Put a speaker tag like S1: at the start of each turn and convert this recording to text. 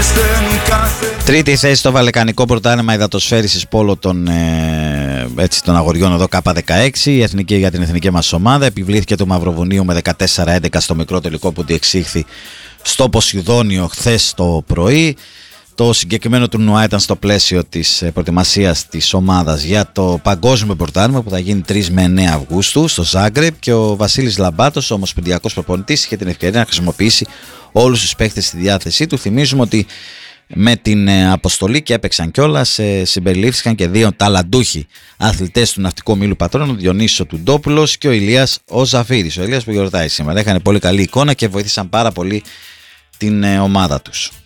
S1: Τρίτη θέση στο Βαλκανικό Πρωτάθλημα υδατοσφαίρισης πόλο των αγοριών εδώ K16. Η εθνική για την εθνική μας ομάδα επιβλήθηκε του Μαυροβουνίου με 14-11 στο μικρό τελικό που διεξήχθη στο Ποσειδόνιο χθες το πρωί. Το συγκεκριμένο τουρνουά ήταν στο πλαίσιο της προετοιμασίας της ομάδας για το Παγκόσμιο Πρωτάθλημα που θα γίνει 3 με 9 Αυγούστου στο Ζάγκρεπ, και ο Βασίλης Λαμπάτος, ο ομοσπονδιακός προπονητής, είχε την ευκαιρία να χρησιμοποιήσει όλους τους παίχτες στη διάθεσή του. Θυμίζουμε ότι με την αποστολή, και έπαιξαν κιόλας, συμπεριλήφθηκαν και 2 ταλαντούχοι αθλητές του Ναυτικού Ομίλου Πατρών, ο Διονύσης ο Τουντόπουλος και ο Ηλίας ο Ζαφύρης. Ο Ηλίας που γιορτάει σήμερα. Είχαν πολύ καλή εικόνα και βοήθησαν πάρα πολύ την ομάδα τους.